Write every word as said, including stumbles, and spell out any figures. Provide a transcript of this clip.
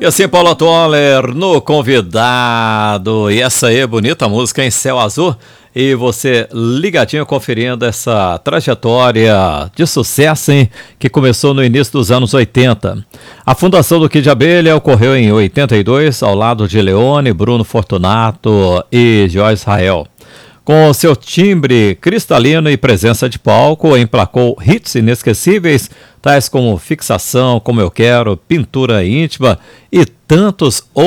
E assim, Paula Toller no convidado. E essa aí, bonita música em Céu Azul. E você ligadinho conferindo essa trajetória de sucesso, hein, que começou no início dos anos oitenta. A fundação do Kid Abelha ocorreu em oitenta e dois, ao lado de Leone, Bruno Fortunato e Joyce Israel. Com seu timbre cristalino e presença de palco, emplacou hits inesquecíveis, tais como Fixação, Como Eu Quero, Pintura Íntima e tantos outros.